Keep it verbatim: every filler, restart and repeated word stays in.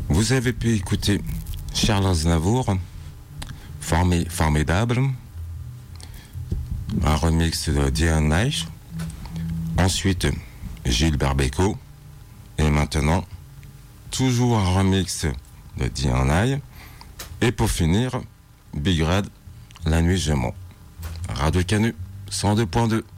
Vous avez pu écouter Charles Aznavour, Formé, Formidable, un remix de Diane Nash. Ensuite, Gilles Barbeco. Et maintenant, toujours un remix de Diane Nash. Et pour finir, Big Red, La Nuit je mens. Radio Canu, cent deux point deux.